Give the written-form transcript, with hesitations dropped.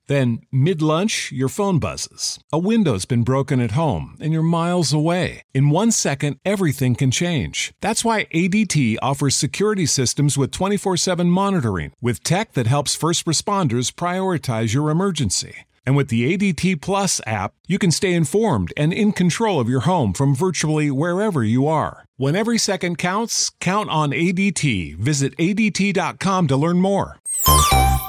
Then, mid-lunch, your phone buzzes. A window's been broken at home, and you're miles away. In 1 second, everything can change. That's why ADT offers security systems with 24/7 monitoring, with tech that helps first responders prioritize your emergency. And with the ADT Plus app, you can stay informed and in control of your home from virtually wherever you are. When every second counts, count on ADT. Visit ADT.com to learn more.